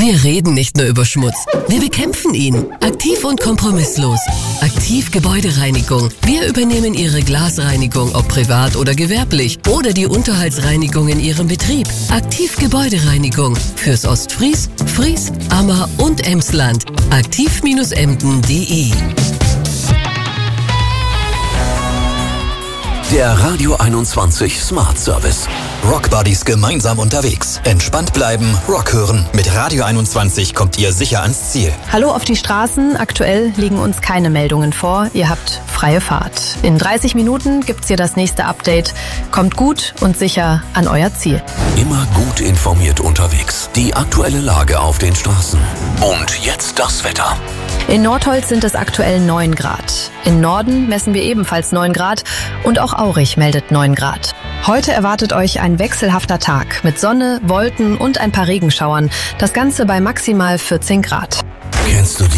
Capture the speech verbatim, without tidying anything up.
Wir reden nicht nur über Schmutz, wir bekämpfen ihn. Aktiv und kompromisslos. Aktiv Gebäudereinigung. Wir übernehmen Ihre Glasreinigung, ob privat oder gewerblich. Oder die Unterhaltsreinigung in Ihrem Betrieb. Aktiv Gebäudereinigung. Fürs Ostfries, Fries, Ammer und Emsland. aktiv Bindestrich emden punkt de. Der Radio einundzwanzig Smart Service. Rockbuddies gemeinsam unterwegs. Entspannt bleiben, Rock hören. Mit Radio einundzwanzig kommt ihr sicher ans Ziel. Hallo auf die Straßen. Aktuell liegen uns keine Meldungen vor. Ihr habt freie Fahrt. In dreißig Minuten gibt's hier das nächste Update. Kommt gut und sicher an euer Ziel. Immer gut informiert unterwegs. Die aktuelle Lage auf den Straßen. Und jetzt das Wetter. In Nordholz sind es aktuell neun Grad. Im Norden messen wir ebenfalls neun Grad und auch Aurich meldet neun Grad. Heute erwartet euch ein wechselhafter Tag mit Sonne, Wolken und ein paar Regenschauern. Das Ganze bei maximal vierzehn Grad. Kennst du die